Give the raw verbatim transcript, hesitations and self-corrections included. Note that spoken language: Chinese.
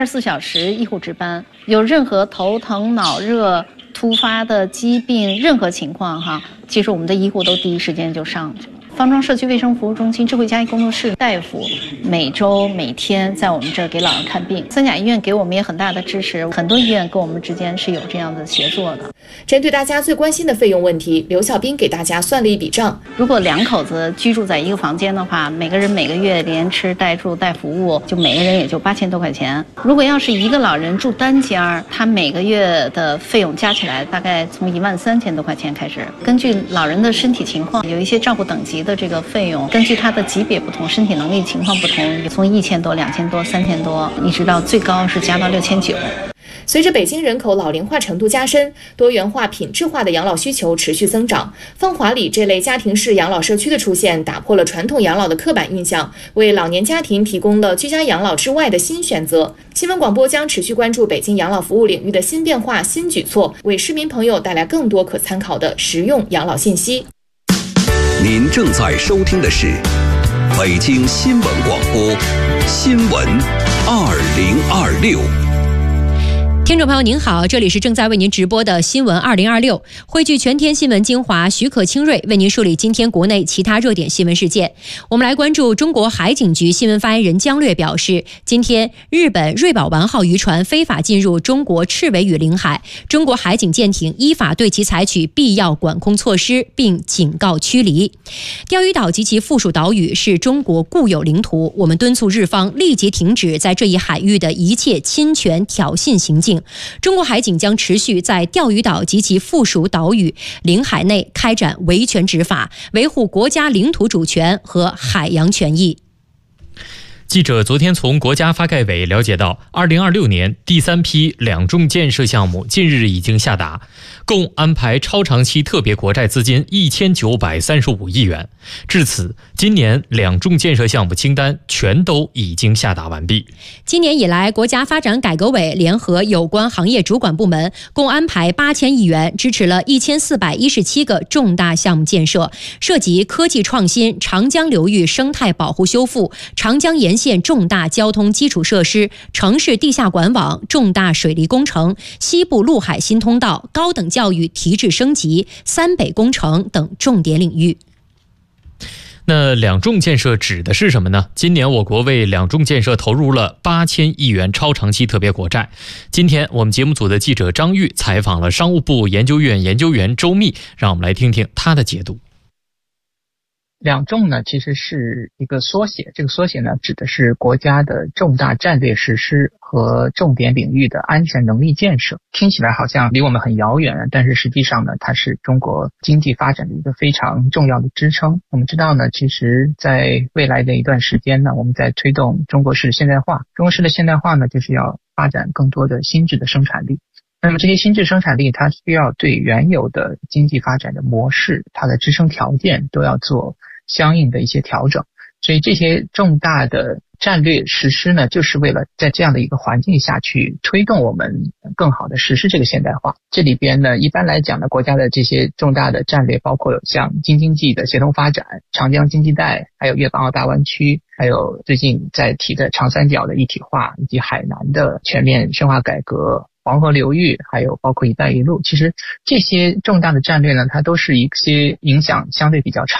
二十四小时医护值班，有任何头疼、脑热、突发的疾病，任何情况哈，其实我们的医护都第一时间就上去了。方庄社区卫生服务中心智慧家医工作室大夫每周每天在我们这儿给老人看病，三甲医院给我们也很大的支持，很多医院跟我们之间是有这样的协作的。 针对大家最关心的费用问题，刘小斌给大家算了一笔账。 如果两口子居住在一个房间的话，每个人每个月连吃带住带服务，就每个人也就八千多块钱。如果要是一个老人住单间儿，他每个月的费用加起来大概从一万三千多块钱开始。根据老人的身体情况，有一些照顾等级的这个费用，根据他的级别不同，身体能力情况不同，从一千多、两千多、三千多，一直到最高是加到六千九。 随着北京人口老龄化程度加深，多元化、品质化的养老需求持续增长。芳华里这类家庭式养老社区的出现，打破了传统养老的刻板印象，为老年家庭提供了居家养老之外的新选择。新闻广播将持续关注北京养老服务领域的新变化、新举措，为市民朋友带来更多可参考的实用养老信息。 您正在收听的是北京新闻广播新闻二零二六。 听众朋友您好，这里是正在为您直播的新闻二零二六，汇聚全天新闻精华，许可清锐为您梳理今天国内其他热点新闻事件。我们来关注中国海警局新闻发言人姜略表示，今天日本瑞宝丸号渔船非法进入中国赤尾屿领海，中国海警舰艇依法对其采取必要管控措施，并警告驱离。钓鱼岛及其附属岛屿是中国固有领土，我们敦促日方立即停止在这一海域的一切侵权挑衅行径。中国海警将持续在钓鱼岛及其附属岛屿领海内开展维权执法，维护国家领土主权和海洋权益。 记者昨天从国家发改委了解到，二零二六年第三批两重建设项目近日已经下达，共安排超长期特别国债资金一千九百三十五亿元。至此，今年两重建设项目清单全都已经下达完毕。 今年以来，国家发展改革委联合有关行业主管部门，共安排八千亿元，支持了一千四百一十七个重大项目建设，涉及科技创新、长江流域生态保护修复、长江沿线重大交通基础设施、城市地下管网、重大水利工程、西部陆海新通道、高等教育提质升级、三北工程等重点领域。 那两重建设指的是什么呢？今年我国为两重建设投入了八千亿元超长期特别国债。今天我们节目组的记者张玉采访了商务部研究院研究员周密，让我们来听听他的解读。 两重呢，其实是一个缩写，这个缩写呢，指的是国家的重大战略实施和重点领域的安全能力建设。听起来好像离我们很遥远，但是实际上呢，它是中国经济发展的一个非常重要的支撑。我们知道呢，其实在未来的一段时间呢，我们在推动中国式现代化。中国式的现代化呢，就是要发展更多的新质的生产力。那么这些新质生产力，它需要对原有的经济发展的模式，它的支撑条件都要做相应的一些调整。所以这些重大的战略实施呢，就是为了在这样的一个环境下去推动我们更好的实施这个现代化。这里边呢，一般来讲呢，国家的这些重大的战略包括像京津冀的协同发展、长江经济带，还有粤港澳大湾区，还有最近在提的长三角的一体化，以及海南的全面深化改革、黄河流域，还有包括一带一路。其实这些重大的战略呢，它都是一些影响相对比较长